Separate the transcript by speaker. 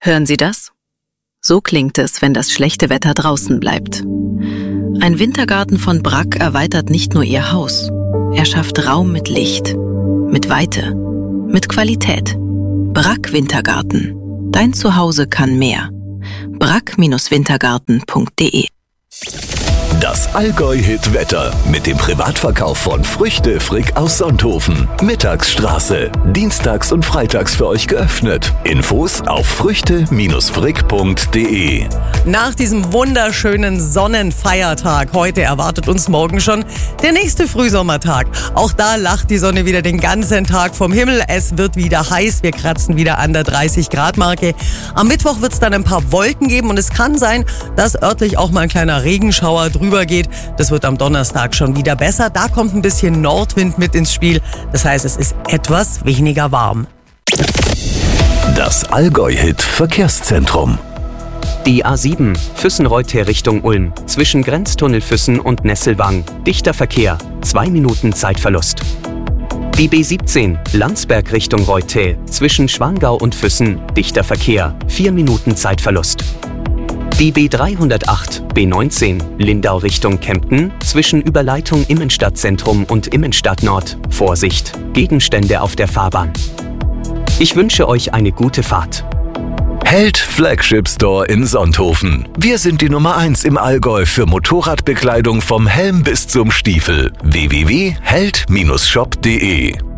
Speaker 1: Hören Sie das? So klingt es, wenn das schlechte Wetter draußen bleibt. Ein Wintergarten von Bragg erweitert nicht nur Ihr Haus. Er schafft Raum mit Licht, mit Weite, mit Qualität. Bragg Wintergarten. Dein Zuhause kann mehr. bragg-wintergarten.de.
Speaker 2: Das Allgäu-Hit-Wetter mit dem Privatverkauf von Früchte Frick aus Sonthofen. Mittagsstraße. Dienstags und freitags für euch geöffnet. Infos auf früchte-frick.de.
Speaker 3: Nach diesem wunderschönen Sonnenfeiertag heute erwartet uns morgen schon der nächste Frühsommertag. Auch da lacht die Sonne wieder den ganzen Tag vom Himmel. Es wird wieder heiß. Wir kratzen wieder an der 30-Grad-Marke. Am Mittwoch wird es dann ein paar Wolken geben und es kann sein, dass örtlich auch mal ein kleiner Regenschauer drüber geht. Das wird am Donnerstag schon wieder besser. Da kommt ein bisschen Nordwind mit ins Spiel. Das heißt, es ist etwas weniger warm.
Speaker 2: Das Allgäu-Hit Verkehrszentrum.
Speaker 4: Die A7 Füssen-Reuter Richtung Ulm zwischen Grenztunnel Füssen und Nesselwang. Dichter Verkehr, 2 Minuten Zeitverlust. Die B17 Landsberg Richtung Reuter zwischen Schwangau und Füssen. Dichter Verkehr, 4 Minuten Zeitverlust. Die B308 B19 Lindau Richtung Kempten zwischen Überleitung Immenstadtzentrum und Immenstadt Nord. Vorsicht, Gegenstände auf der Fahrbahn. Ich wünsche euch eine gute Fahrt.
Speaker 2: Held Flagship Store in Sonthofen. Wir sind die Nummer 1 im Allgäu für Motorradbekleidung vom Helm bis zum Stiefel. www.held-shop.de